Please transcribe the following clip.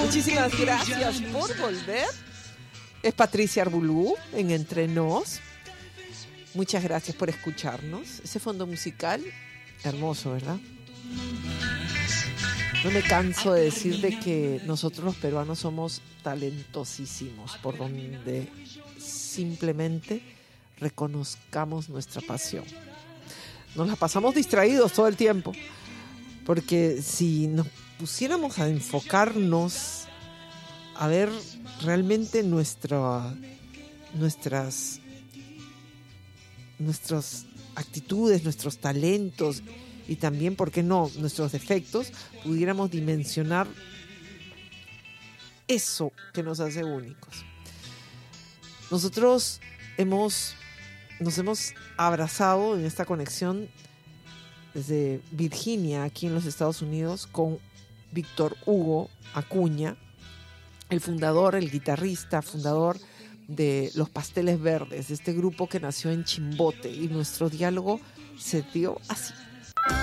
Muchísimas gracias por volver. Es Patricia Arbulú en Entre Nos. Muchas gracias por escucharnos. Ese fondo musical, hermoso, ¿verdad? No me canso de decir de que nosotros los peruanos somos talentosísimos, por donde simplemente reconozcamos nuestra pasión. Nos la pasamos distraídos todo el tiempo, porque si nos pusiéramos a enfocarnos a ver realmente nuestras actitudes, nuestros talentos y también, ¿por qué no?, nuestros defectos, pudiéramos dimensionar eso que nos hace únicos. Nosotros nos hemos abrazado en esta conexión desde Virginia, aquí en los Estados Unidos, con Víctor Hugo Acuña, el fundador, el guitarrista, fundador de Los Pasteles Verdes, este grupo que nació en Chimbote, y nuestro diálogo se dio así.